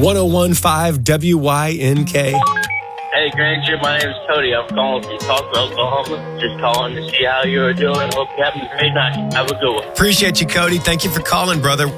1015 WYNK. Hey, Granger, my name is Cody. I'm calling from Tulsa, Oklahoma. Just calling to see how you're doing. Hope you're having a great night. Have a good one. Appreciate you, Cody. Thank you for calling, brother.